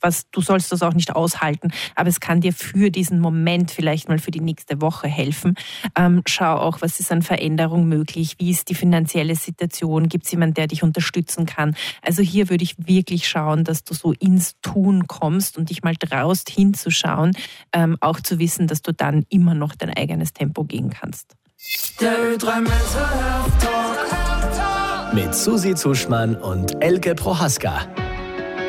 du sollst das auch nicht aushalten, aber es kann dir für diesen Moment vielleicht mal für die nächste Woche helfen. Schau auch, was ist an Veränderung möglich, wie ist die finanzielle Situation, gibt es jemanden, der dich unterstützen kann. Also hier würde ich wirklich schauen, dass du so ins Tun kommst und dich mal traust hinzuschauen, auch zu wissen, dass du dann immer noch dein eigenes Tempo gehen kannst. Der Ö3 Mental Health Talk mit Susi Zuschmann und Elke Prohaska.